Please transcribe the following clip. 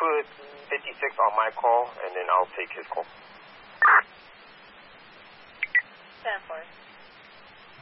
put 56 on my call, and then I'll take his call. 10-4.